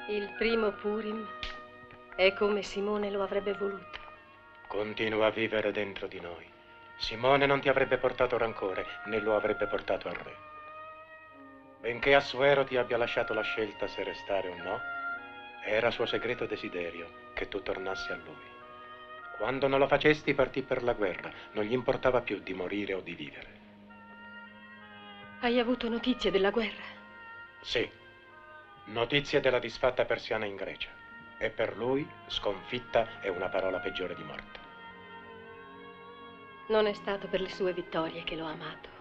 Il primo Purim è come Simone lo avrebbe voluto. Continua a vivere dentro di noi. Simone non ti avrebbe portato rancore, né lo avrebbe portato al re. Benché Assuero ti abbia lasciato la scelta se restare o no, era suo segreto desiderio che tu tornassi a lui. Quando non lo facesti partì per la guerra, non gli importava più di morire o di vivere. Hai avuto notizie della guerra? Sì, notizie della disfatta persiana in Grecia. E per lui sconfitta è una parola peggiore di morte. Non è stato per le sue vittorie che l'ho amato.